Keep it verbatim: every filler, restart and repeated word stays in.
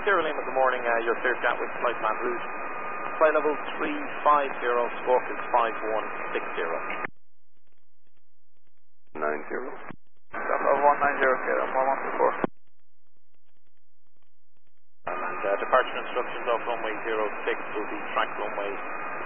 Sierra Lima, good morning. Uh, you're clear chat with Flight Man Route. Flight level three five zero, squawk is five one six zero. nine zero. Delta one nine zero, okay, that's one one two four. And uh, departure instructions off runway zero six will be track runway